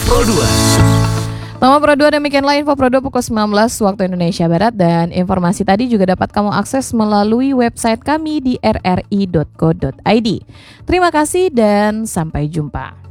Pro 2. Nama Pro 2 demikianlah info Pro 2 pukul 19 waktu Indonesia Barat, dan informasi tadi juga dapat kamu akses melalui website kami di rri.co.id. Terima kasih dan sampai jumpa.